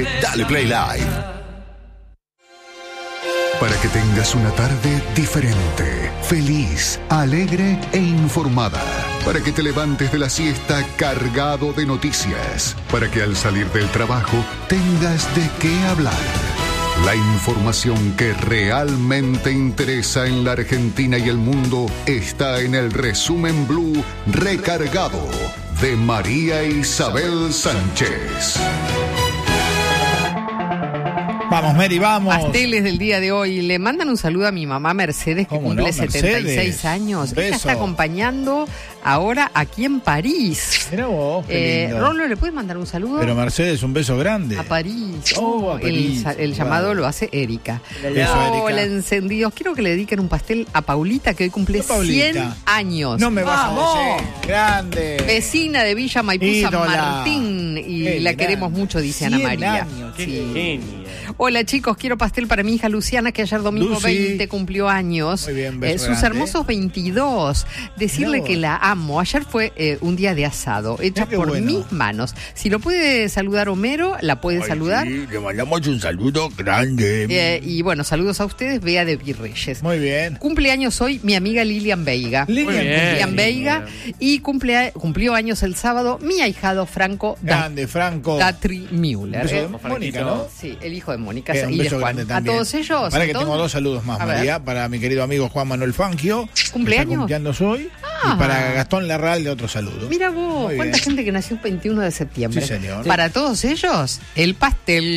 de Dale Play Live. Para que tengas una tarde diferente, feliz, alegre e informada. Para que te levantes de la siesta cargado de noticias. Para que al salir del trabajo tengas de qué hablar. La información que realmente interesa en la Argentina y el mundo está en el Resumen Blue Recargado de María Isabel Sánchez. Vamos, Mary, vamos. Pasteles del día de hoy. Le mandan un saludo a mi mamá Mercedes, que cumple 76 años. Ella está acompañando ahora aquí en París. Mirá vos, qué lindo. Rolo, ¿le puedes mandar un saludo? Pero Mercedes, un beso grande. A París. A París. El llamado lo hace Erika. Erika. Encendidos. Quiero que le dediquen un pastel a Paulita, que hoy cumple 100 años. No me vas a decir. Grande. Vecina de Villa Maipú, San Martín. Y la queremos mucho, dice Ana María. Años, sí. Genio. Hola chicos, quiero pastel para mi hija Luciana, que ayer domingo 20 cumplió años. Muy bien, beso sus grande. Hermosos 22. Decirle que la amo. Ayer fue un día de asado, hecha por mis manos. Si lo puede saludar Homero, la puede saludar. Sí, le mandamos un saludo grande. Y bueno, saludos a ustedes, Bea de Virreyes. Muy bien. Cumpleaños hoy mi amiga Lilian Veiga. Lilian Veiga. Y cumplió años el sábado mi ahijado Franco. Grande, Franco. Datri Müller. Mónica, ¿no? Sí, el hijo de Mónica. Un y de beso Juan. grande A también. todos ellos. Para que tengo dos saludos más, María. Para mi querido amigo Juan Manuel Fangio. ¿Cumpleaños? Que está cumpleaños hoy. Y para Gastón Larral de otro saludo. Mira vos, cuánta gente que nació el 21 de septiembre. Sí, señor. Para todos ellos, el pastel.